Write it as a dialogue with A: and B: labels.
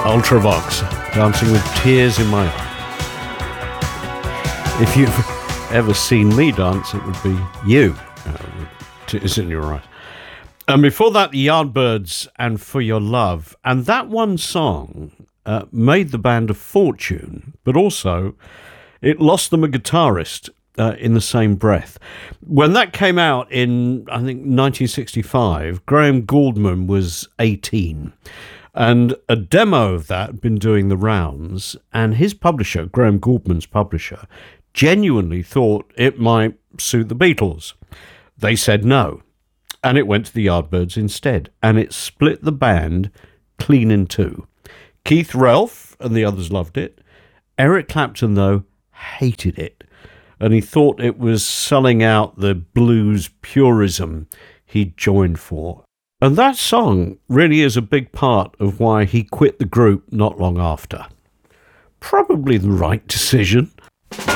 A: Ultravox, Dancing with Tears in My Eyes. If you've ever seen me dance, it would be you. Tears in your eyes. And before that, the Yardbirds and For Your Love. And that one song made the band a fortune, but also it lost them a guitarist in the same breath. When that came out in, I think, 1965, Graham Gouldman was 18. And a demo of that had been doing the rounds, and his publisher, Graham Gouldman's publisher, genuinely thought it might suit the Beatles. They said no, and it went to the Yardbirds instead, and it split the band clean in two. Keith Relf and the others loved it. Eric Clapton, though, hated it, and he thought it was selling out the blues purism he'd joined for. And that song really is a big part of why he quit the group not long after. Probably the right decision.